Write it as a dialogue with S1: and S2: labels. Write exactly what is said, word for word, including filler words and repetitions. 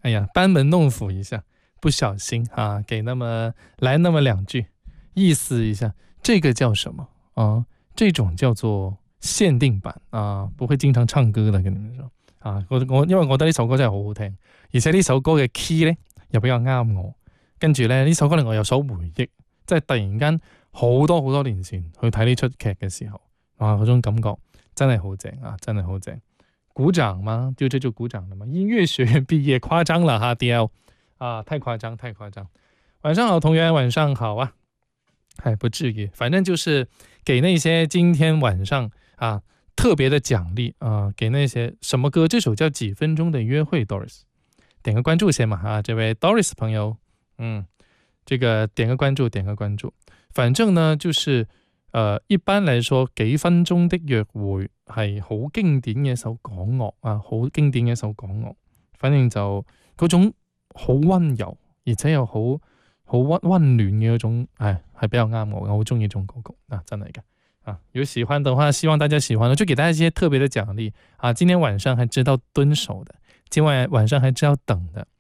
S1: 哎呀，班门弄斧一下，不小心啊，给那么来那么两句，意思一下，这个叫什么啊？这种叫做限定版啊，不會經常唱歌的，跟你們說啊，我我因為我覺得呢首歌真係好好聽，而且呢首歌嘅 key 咧又比較啱我，跟住咧呢首歌令我有所回憶，即係突然間好多好多年前去睇呢出劇嘅時候，哇，嗰種感覺真係好正啊，真係好正。鼓掌嗎？就這就鼓掌了嗎？音樂學院畢業，誇張了哈 ，D L 啊，太誇張，太誇張。晚上好，同學，晚上好啊。哎，不至於，反正就是給那些今天晚上啊特別的獎勵啊，給那些什麼歌？這首叫幾分鐘的約會 ，Doris， 點個關注先嘛啊，這位 Doris 朋友，嗯，這個點個關注，點個關注。反正呢，就是呃，一般來說，幾分鐘的約會係好經典嘅一首港樂啊，好經典嘅一首港樂。反正就嗰種好溫柔，而且又好好溫溫暖嘅嗰種，係係比較啱我，我好中意呢種歌曲啊，真係嘅啊。有喜歡的話，希望大家喜歡的，就給大家一些特別的獎勵啊。今天晚上還知道蹲守的，今晚晚上還知道等的。